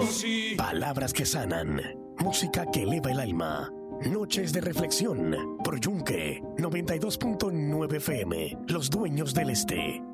sí. Palabras que sanan, música que eleva el alma. Noches de reflexión por Yunque 92.9 FM, los dueños del este.